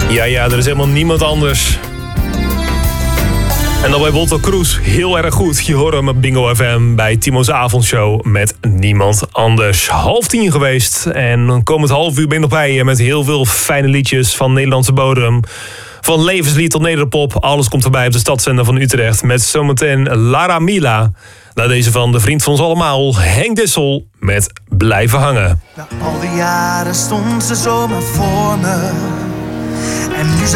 Ja, er is helemaal niemand anders. En dan bij Wolter Kroes heel erg goed. Je hoort hem op Bingo FM bij Timo's avondshow met niemand anders. 9:30 geweest en komend half uur ben ik nog bij je met heel veel fijne liedjes van Nederlandse bodem. Van levenslied tot nederpop, alles komt erbij op de stadszender van Utrecht. Met zometeen Lara Mila. Na deze van de vriend van ons allemaal, Henk Dissel met Blijven Hangen. Na al die jaren stond ze zomaar voor me. En nu